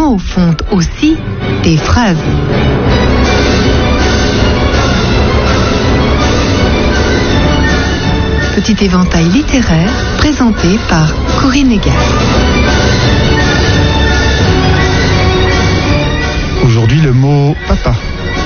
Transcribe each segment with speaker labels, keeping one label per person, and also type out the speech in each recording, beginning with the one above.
Speaker 1: mots font aussi des phrases. Petit éventail littéraire présenté par Corinne Egas.
Speaker 2: Aujourd'hui, le mot papa.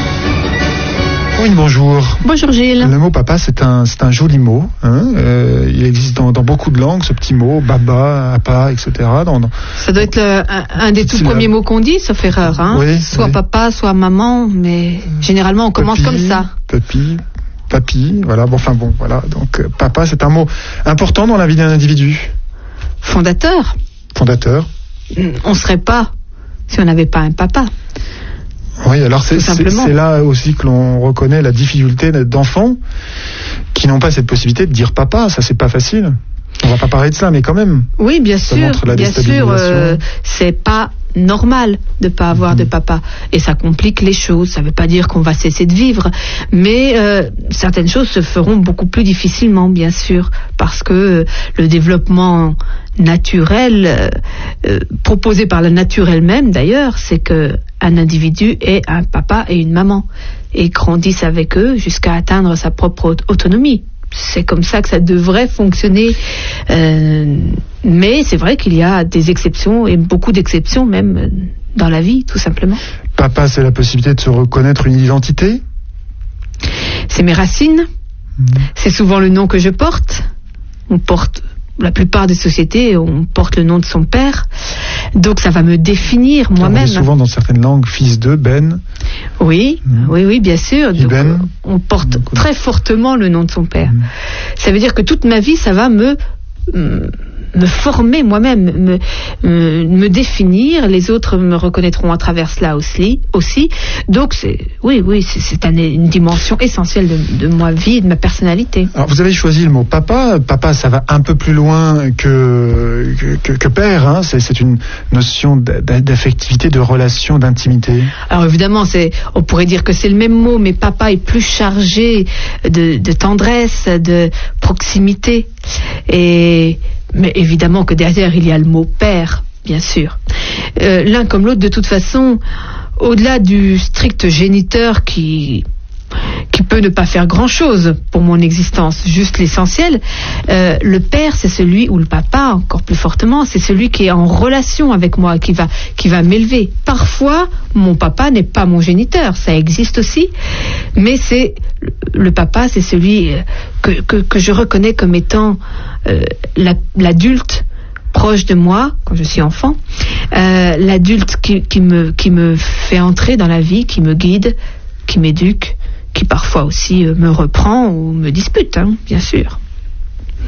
Speaker 2: Oui, bonjour.
Speaker 3: Bonjour Gilles.
Speaker 2: Le mot papa, c'est un joli mot. Il existe dans beaucoup de langues, ce petit mot, baba, apa, etc.
Speaker 3: Ça doit être un des tout premiers mots qu'on dit, sauf erreur.
Speaker 2: Oui,
Speaker 3: soit
Speaker 2: oui.
Speaker 3: papa, soit maman, mais généralement on commence comme ça.
Speaker 2: Papy, voilà. Voilà. Donc, papa, c'est un mot important dans la vie d'un individu.
Speaker 3: Fondateur. On ne serait pas si on n'avait pas un papa.
Speaker 2: Oui, alors c'est là aussi que l'on reconnaît la difficulté d'enfants qui n'ont pas cette possibilité de dire papa. Ça, c'est pas facile. On va pas parler de ça, mais quand même.
Speaker 3: Oui, bien
Speaker 2: ça
Speaker 3: sûr.
Speaker 2: montre la
Speaker 3: Bien sûr,
Speaker 2: déstabilisation.
Speaker 3: c'est pas normal de pas avoir de papa, et ça complique les choses. Ça veut pas dire qu'on va cesser de vivre, mais certaines choses se feront beaucoup plus difficilement, bien sûr, parce que le développement naturel proposé par la nature elle-même, d'ailleurs, c'est que un individu ait un papa et une maman et grandisse avec eux jusqu'à atteindre sa propre autonomie. C'est comme ça que ça devrait fonctionner. Mais c'est vrai qu'il y a des exceptions, et beaucoup d'exceptions même dans la vie, tout simplement.
Speaker 2: Papa, c'est la possibilité de se reconnaître une identité.
Speaker 3: C'est mes racines. C'est souvent le nom que je porte. La plupart des sociétés, on porte le nom de son père. Donc ça va me définir moi-même.
Speaker 2: On dit souvent dans certaines langues, fils de, Ben.
Speaker 3: Oui, bien sûr. Donc, on porte
Speaker 2: donc,
Speaker 3: très fortement le nom de son père. Ça veut dire que toute ma vie, ça va me former moi-même, me définir. Les autres me reconnaîtront à travers cela aussi. Donc c'est une dimension essentielle de ma vie et de ma personnalité.
Speaker 2: Alors vous avez choisi le mot papa. Papa, ça va un peu plus loin que père. C'est une notion d'affectivité, de relation, d'intimité.
Speaker 3: Alors évidemment, on pourrait dire que c'est le même mot, mais papa est plus chargé de tendresse, de proximité. Mais évidemment que derrière, il y a le mot père, bien sûr. L'un comme l'autre, de toute façon, au-delà du strict géniteur qui peut ne pas faire grand-chose pour mon existence, juste l'essentiel, le père, c'est celui, ou le papa, encore plus fortement, c'est celui qui est en relation avec moi, qui va m'élever. Parfois, mon papa n'est pas mon géniteur, ça existe aussi, mais le papa, c'est celui que je reconnais comme étant l'adulte proche de moi quand je suis enfant, l'adulte qui me fait entrer dans la vie, qui me guide, qui m'éduque, qui parfois aussi me reprend ou me dispute, bien sûr.